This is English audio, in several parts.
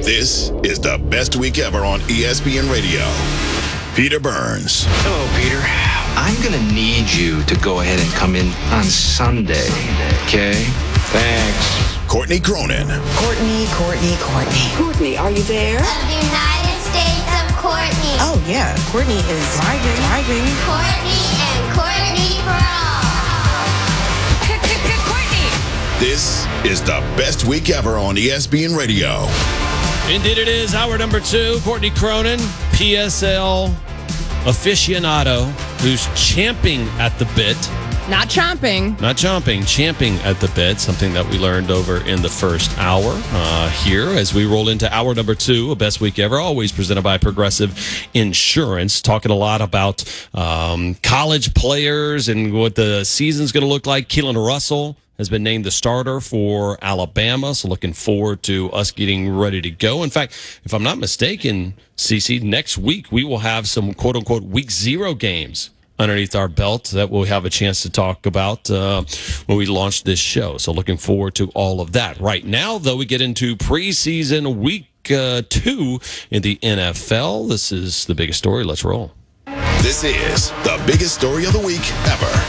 This is the best week ever on ESPN Radio. Peter Burns. Hello, Peter. I'm going to need you to go ahead and come in on Sunday, okay? Thanks. Courtney Cronin. Courtney. Courtney, are you there? Of the United States of Courtney. Oh, yeah. Courtney is driving. Courtney and Courtney for all. Courtney! This is the best week ever on ESPN Radio. Indeed it is. Hour number 2, Courtney Cronin, PSL aficionado, who's champing at the bit. Not chomping. Not chomping, champing at the bit, something that we learned over in the first hour here as we roll into hour number 2, a best week ever, always presented by Progressive Insurance. Talking a lot about college players and what the season's going to look like. Keelan Russell has been named the starter for Alabama, so looking forward to us getting ready to go. In fact, if I'm not mistaken, CC, next week we will have some quote-unquote week 0 games underneath our belt that we'll have a chance to talk about when we launch this show. So looking forward to all of that. Right now, though, we get into preseason week 2 in the NFL. This is the biggest story. Let's roll. This is the biggest story of the week ever.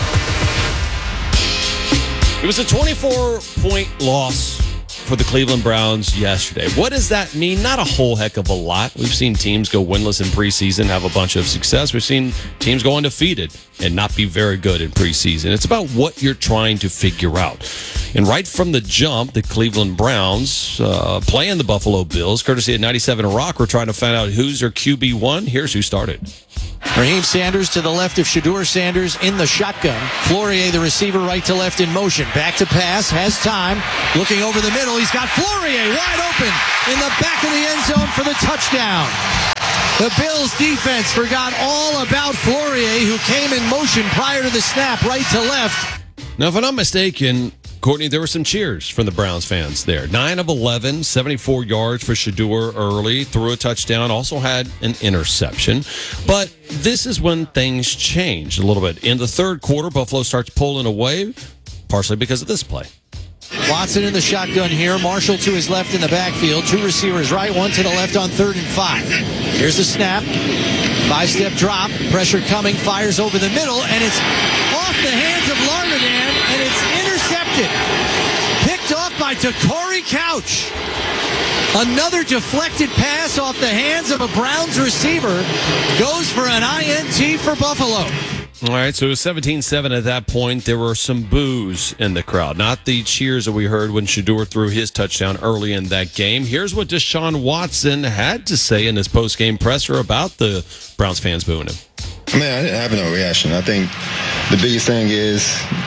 It was a 24-point loss for the Cleveland Browns yesterday. What does that mean? Not a whole heck of a lot. We've seen teams go winless in preseason, have a bunch of success. We've seen teams go undefeated and not be very good in preseason. It's about what you're trying to figure out. And right from the jump, the Cleveland Browns playing the Buffalo Bills, courtesy of 97 Rock, we're trying to find out who's their QB1. Here's who started. Raheem Sanders to the left of Shedeur Sanders in the shotgun. Flourier, the receiver, right to left in motion. Back to pass, has time. Looking over the middle, he's got Flourier wide open in the back of the end zone for the touchdown. The Bills defense forgot all about Flourier, who came in motion prior to the snap, right to left. Now, if I'm not mistaken, Courtney, there were some cheers from the Browns fans there. 9 of 11, 74 yards for Shedeur early, threw a touchdown, also had an interception. But this is when things changed a little bit. In the third quarter, Buffalo starts pulling away, partially because of this play. Watson in the shotgun here. Marshall to his left in the backfield. 2 receivers right, 1 to the left on 3rd and 5. Here's the snap. 5-step drop. Pressure coming. Fires over the middle, and it's off the hands of Larnedin, and it's intercepted. Picked off by Takori Couch. Another deflected pass off the hands of a Browns receiver. Goes for an INT for Buffalo. All right, so it was 17-7 at that point. There were some boos in the crowd, not the cheers that we heard when Shedeur threw his touchdown early in that game. Here's what Deshaun Watson had to say in his post-game presser about the Browns fans booing him. I mean, I didn't have no reaction. I think the biggest thing is,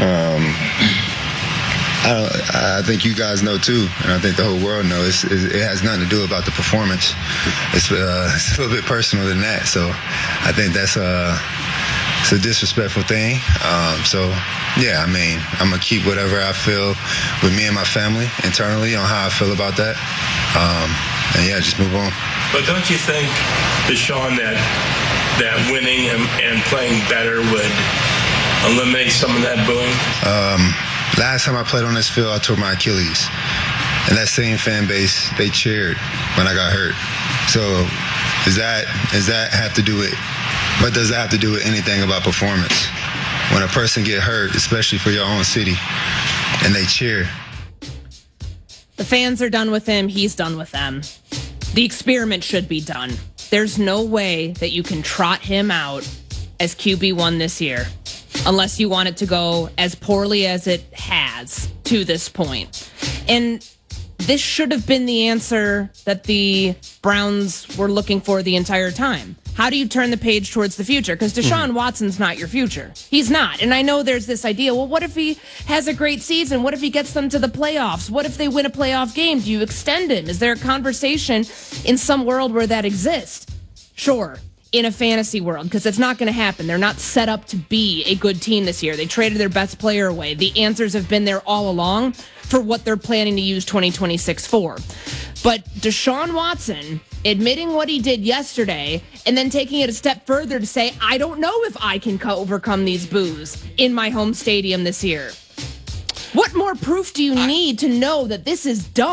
I think you guys know too, and I think the whole world knows, it has nothing to do about the performance. It's a little bit personal than that. So I think that's it's a disrespectful thing. So, yeah, I mean, I'm going to keep whatever I feel with me and my family internally on how I feel about that. And, yeah, just move on. But don't you think, Deshaun, that winning and playing better would eliminate some of that booing? Last time I played on this field, I tore my Achilles. And that same fan base, they cheered when I got hurt. So does that have to do with... What does that have to do with anything about performance? When a person get hurt, especially for your own city, and they cheer. The fans are done with him. He's done with them. The experiment should be done. There's no way that you can trot him out as QB1 this year unless you want it to go as poorly as it has to this point. And this should have been the answer that the Browns were looking for the entire time. How do you turn the page towards the future? Because Deshaun Watson's not your future. He's not. And I know there's this idea, well, what if he has a great season? What if he gets them to the playoffs? What if they win a playoff game? Do you extend him? Is there a conversation in some world where that exists? Sure, in a fantasy world, because it's not going to happen. They're not set up to be a good team this year. They traded their best player away. The answers have been there all along for what they're planning to use 2026 for. But Deshaun Watson admitting what he did yesterday and then taking it a step further to say, I don't know if I can overcome these boos in my home stadium this year. What more proof do you need to know that this is done?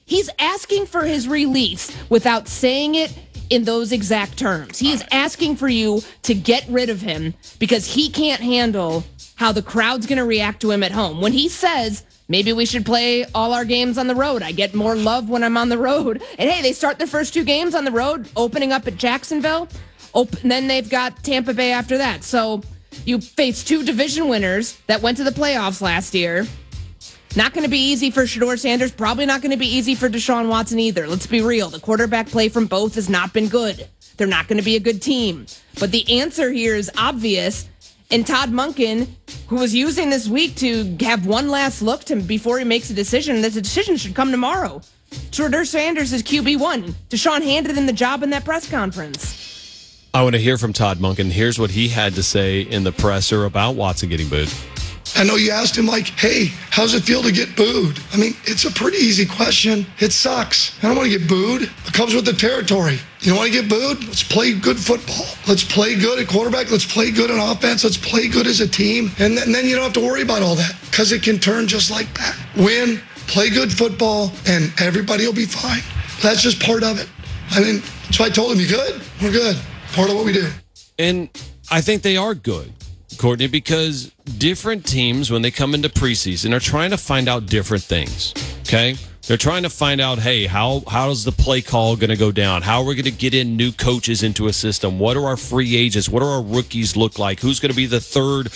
He's asking for his release without saying it in those exact terms. He is asking for you to get rid of him because he can't handle how the crowd's going to react to him at home. When he says, maybe we should play all our games on the road. I get more love when I'm on the road. And hey, they start their first 2 games on the road, opening up at Jacksonville. Then they've got Tampa Bay after that. So you face 2 division winners that went to the playoffs last year. Not going to be easy for Shedeur Sanders. Probably not going to be easy for Deshaun Watson either. Let's be real. The quarterback play from both has not been good. They're not going to be a good team. But the answer here is obvious. And Todd Monken, who was using this week to have one last look before he makes a decision, that the decision should come tomorrow. Shedeur Sanders is QB1. Deshaun handed him the job in that press conference. I want to hear from Todd Monken. Here's what he had to say in the presser about Watson getting booed. I know you asked him like, hey, how's it feel to get booed? I mean, it's a pretty easy question. It sucks. I don't want to get booed. It comes with the territory. You don't want to get booed? Let's play good football. Let's play good at quarterback. Let's play good on offense. Let's play good as a team. And then you don't have to worry about all that because it can turn just like that. Win, play good football, and everybody will be fine. That's just part of it. I mean, so I told him, you good? We're good. Part of what we do. And I think they are good, Courtney, because different teams, when they come into preseason, are trying to find out different things, okay? They're trying to find out, hey, how's the play call going to go down? How are we going to get in new coaches into a system? What are our free agents? What do our rookies look like? Who's going to be the third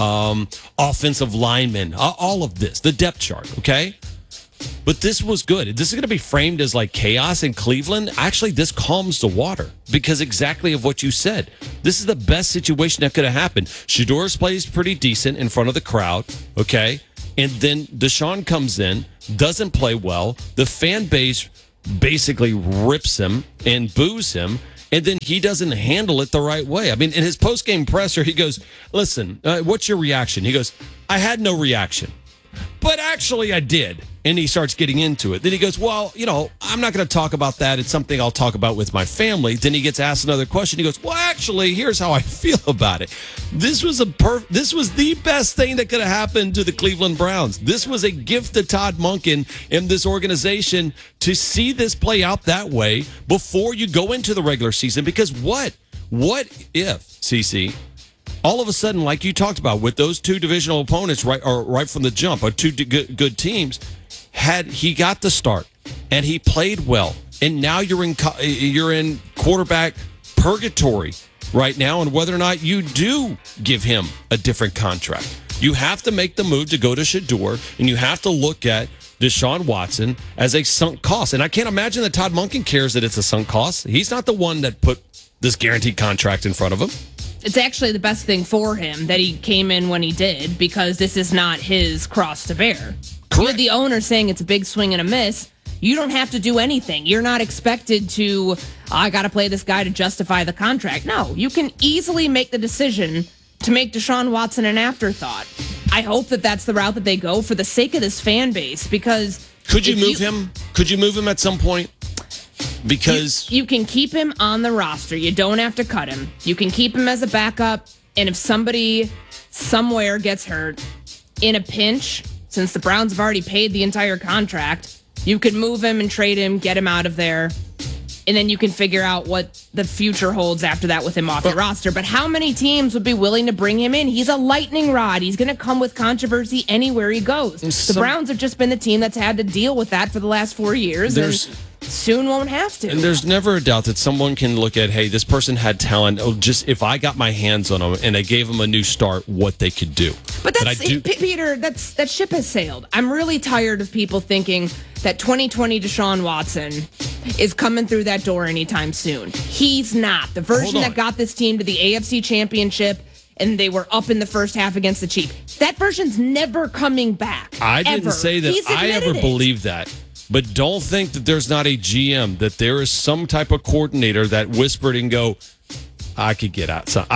offensive lineman? All of this, the depth chart, okay? But this was good. This is going to be framed as like chaos in Cleveland. Actually, this calms the water because exactly of what you said. This is the best situation that could have happened. Shedeur plays pretty decent in front of the crowd, okay? And then Deshaun comes in, doesn't play well. The fan base basically rips him and boos him. And then he doesn't handle it the right way. I mean, in his post-game presser, he goes, listen, what's your reaction? He goes, I had no reaction. But actually, I did. And he starts getting into it. Then he goes, well, I'm not going to talk about that. It's something I'll talk about with my family. Then he gets asked another question. He goes, well, actually, here's how I feel about it. This was the best thing that could have happened to the Cleveland Browns. This was a gift to Todd Monken and this organization to see this play out that way before you go into the regular season. Because what if, CC, all of a sudden, like you talked about, with those 2 divisional opponents right from the jump, or 2 good teams, had he got the start and he played well, and now you're in quarterback purgatory right now, and whether or not you do give him a different contract, you have to make the move to go to Shedeur, and you have to look at Deshaun Watson as a sunk cost. And I can't imagine that Todd Monken cares that it's a sunk cost. He's not the one that put this guaranteed contract in front of him. It's actually the best thing for him that he came in when he did, because this is not his cross to bear. You're the owner saying it's a big swing and a miss. You don't have to do anything. You're not expected to, I got to play this guy to justify the contract. No, you can easily make the decision to make Deshaun Watson an afterthought. I hope that that's the route that they go for the sake of this fan base, because... Could you move him? Could you move him at some point? Because... You can keep him on the roster. You don't have to cut him. You can keep him as a backup, and if somebody somewhere gets hurt in a pinch... Since the Browns have already paid the entire contract, you could move him and trade him, get him out of there, and then you can figure out what the future holds after that with him off your roster. But how many teams would be willing to bring him in? He's a lightning rod. He's going to come with controversy anywhere he goes. The Browns have just been the team that's had to deal with that for the last 4 years. And soon won't have to. And there's never a doubt that someone can look at, hey, this person had talent. Oh, just if I got my hands on them and I gave them a new start, what they could do. But Peter, that ship has sailed. I'm really tired of people thinking that 2020 Deshaun Watson is coming through that door anytime soon. He's not. The version that got this team to the AFC Championship, and they were up in the first half against the Chiefs. That version's never coming back. I didn't say that I ever believed that. But don't think that there's not a GM, that there is some type of coordinator that whispered and go, I could get out. So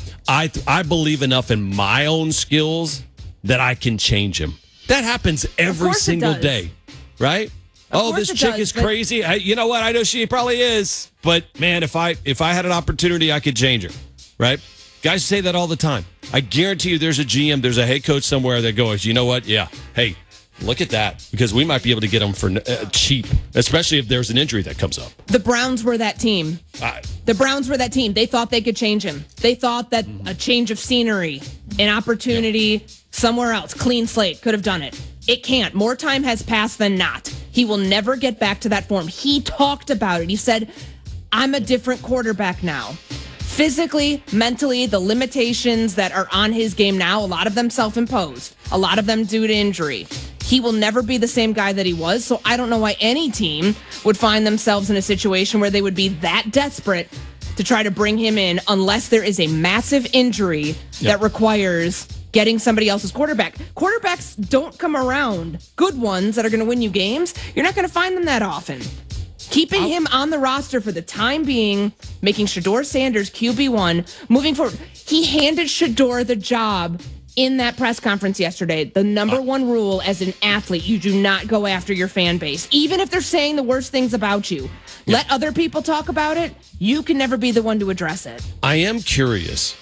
I believe enough in my own skills that I can change him. That happens every single day, right? This chick is crazy. You know what? I know she probably is. But, man, if I had an opportunity, I could change her, right? Guys say that all the time. I guarantee you there's a GM, there's a head coach somewhere that goes, you know what? Yeah, hey, Look at that, because we might be able to get him for cheap, especially if there's an injury that comes up. The Browns were that team. The Browns were that team. They thought they could change him. They thought that a change of scenery, an opportunity somewhere else, clean slate, could have done it. It can't. More time has passed than not. He will never get back to that form. He talked about it. He said, I'm a different quarterback now. Physically, mentally, the limitations that are on his game now, a lot of them self-imposed, a lot of them due to injury. He will never be the same guy that he was, so I don't know why any team would find themselves in a situation where they would be that desperate to try to bring him in unless there is a massive injury that requires getting somebody else's quarterback. Quarterbacks don't come around. Good ones that are going to win you games, you're not going to find them that often. Keeping him on the roster for the time being, making Shedeur Sanders QB1, moving forward. He handed Shedeur the job in that press conference yesterday. The number one rule as an athlete, you do not go after your fan base. Even if they're saying the worst things about you. Let other people talk about it. You can never be the one to address it. I am curious.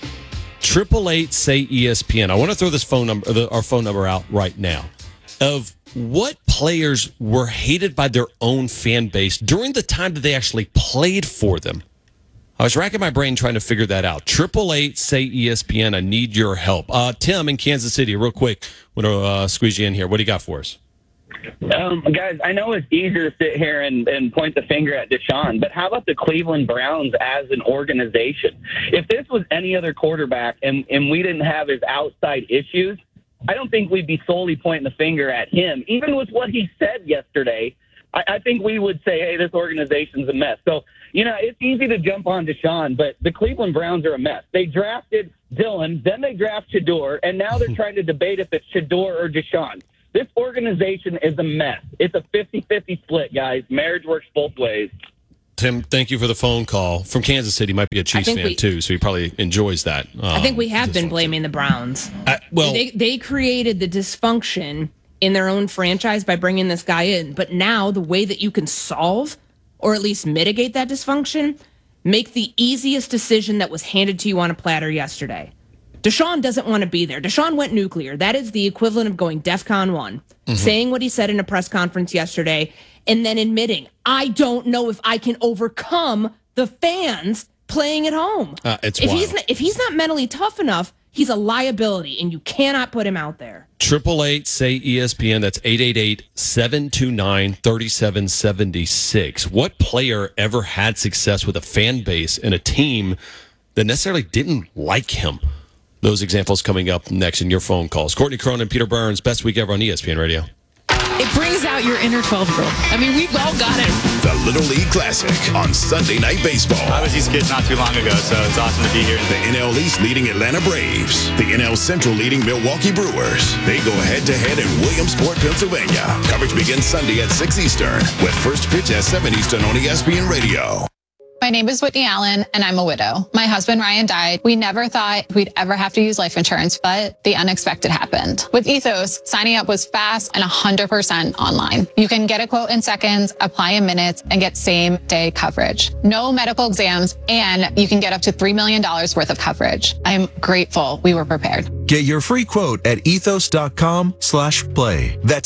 888-SAY-ESPN. I want to throw this our phone number out right now. Of what players were hated by their own fan base during the time that they actually played for them. I was racking my brain trying to figure that out. 888-SAY-ESPN. I need your help. Tim in Kansas City, real quick. I'm going to squeeze you in here. What do you got for us? Guys, I know it's easier to sit here and point the finger at Deshaun, but how about the Cleveland Browns as an organization? If this was any other quarterback and we didn't have his outside issues, I don't think we'd be solely pointing the finger at him. Even with what he said yesterday, I think we would say, hey, this organization's a mess. So, it's easy to jump on Deshaun, but the Cleveland Browns are a mess. They drafted Dylan, then they draft Shedeur, and now they're trying to debate if it's Shedeur or Deshaun. This organization is a mess. It's a 50-50 split, guys. Marriage works both ways. Tim, thank you for the phone call. From Kansas City, might be a Chiefs fan too, so he probably enjoys that. I think we have been blaming the Browns. They created the dysfunction in their own franchise by bringing this guy in. But now the way that you can solve or at least mitigate that dysfunction, make the easiest decision that was handed to you on a platter yesterday. Deshaun doesn't want to be there. Deshaun went nuclear. That is the equivalent of going DEFCON 1, saying what he said in a press conference yesterday, and then admitting, I don't know if I can overcome the fans playing at home. If he's not mentally tough enough, he's a liability, and you cannot put him out there. 888-SAY-ESPN. That's 888-729-3776. What player ever had success with a fan base and a team that necessarily didn't like him? Those examples coming up next in your phone calls. Courtney Cronin, Peter Burns, best week ever on ESPN Radio. It brings out your inner 12-year-old. I mean, we've all got it. The Little League Classic on Sunday Night Baseball. I was these kids not too long ago, so it's awesome to be here. The NL East leading Atlanta Braves. The NL Central leading Milwaukee Brewers. They go head-to-head in Williamsport, Pennsylvania. Coverage begins Sunday at 6 Eastern with first pitch at 7 Eastern on ESPN Radio. My name is Whitney Allen, and I'm a widow. My husband, Ryan, died. We never thought we'd ever have to use life insurance, but the unexpected happened. With Ethos, signing up was fast and 100% online. You can get a quote in seconds, apply in minutes, and get same-day coverage. No medical exams, and you can get up to $3 million worth of coverage. I'm grateful we were prepared. Get your free quote at ethos.com/play. That's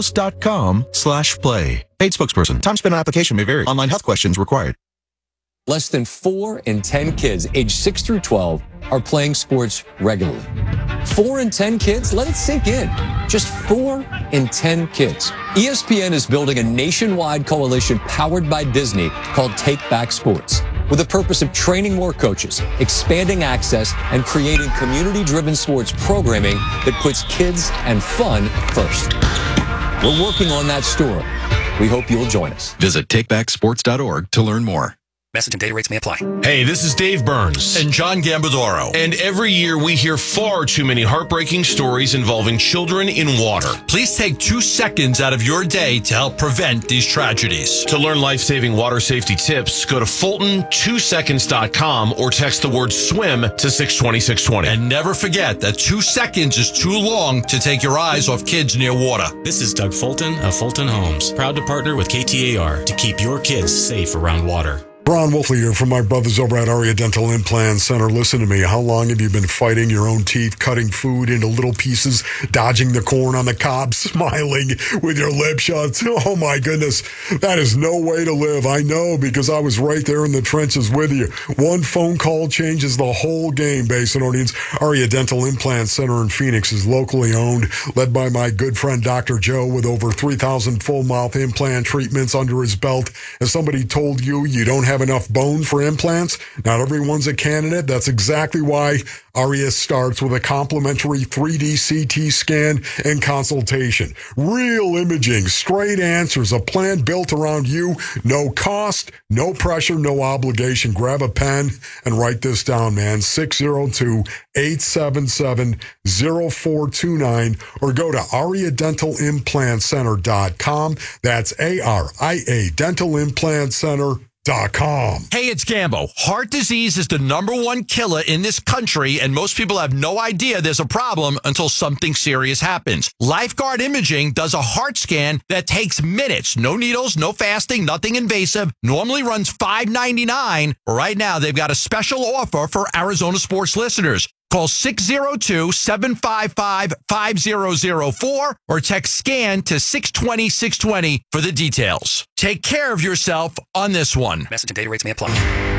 ethos.com/play. Paid spokesperson. Time spent on application may vary. Online health questions required. Less than 4 in 10 kids aged 6 through 12 are playing sports regularly. 4 in 10 kids? Let it sink in. Just 4 in 10 kids. ESPN is building a nationwide coalition powered by Disney called Take Back Sports, with the purpose of training more coaches, expanding access, and creating community-driven sports programming that puts kids and fun first. We're working on that story. We hope you'll join us. Visit takebacksports.org to learn more. Message and data rates may apply. Hey, this is Dave Burns and John Gambadoro. And every year we hear far too many heartbreaking stories involving children in water. Please take 2 seconds out of your day to help prevent these tragedies. To learn life-saving water safety tips, go to Fulton2seconds.com or text the word swim to 620-620. And never forget that 2 seconds is too long to take your eyes off kids near water. This is Doug Fulton of Fulton Homes, proud to partner with KTAR to keep your kids safe around water. Ron Wolfley here from my brothers over at Aria Dental Implant Center. Listen to me. How long have you been fighting your own teeth, cutting food into little pieces, dodging the corn on the cob, smiling with your lips shut? Oh, my goodness. That is no way to live. I know, because I was right there in the trenches with you. One phone call changes the whole game, Basinonians. Aria Dental Implant Center in Phoenix is locally owned, led by my good friend Dr. Joe, with over 3,000 full mouth implant treatments under his belt. As somebody told you, you don't have enough bone for implants? Not everyone's a candidate. That's exactly why Aria starts with a complimentary 3D CT scan and consultation. Real imaging, straight answers, a plan built around you. No cost, no pressure, no obligation. Grab a pen and write this down, man. 602-877-0429 or go to ariadentalimplantcenter.com. That's ARIA Dental Implant Center.com. Hey, it's Gambo. Heart disease is the #1 killer in this country, and most people have no idea there's a problem until something serious happens. Lifeguard Imaging does a heart scan that takes minutes. No needles, no fasting, nothing invasive. Normally runs $5.99. Right now, they've got a special offer for Arizona sports listeners. Call 602-755-5004 or text SCAN to 620-620 for the details. Take care of yourself on this one. Message and data rates may apply.